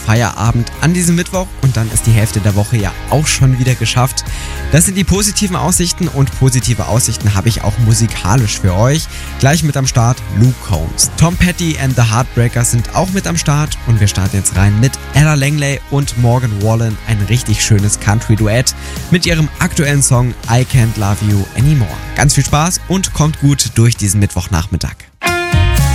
Feierabend an diesem Mittwoch und dann ist die Hälfte der Woche ja auch schon wieder geschafft. Das sind die positiven Aussichten und positive Aussichten habe ich auch musikalisch für euch. Gleich mit am Start Luke Combs. Tom Petty and the Heartbreakers sind auch mit am Start und wir starten jetzt rein mit Ella Langley und Morgan Wallen, ein richtig schönes Country-Duett mit ihrem aktuellen Song I Can't Love You Anymore. Ganz viel Spaß und kommt gut durch diesen Mittwochnachmittag.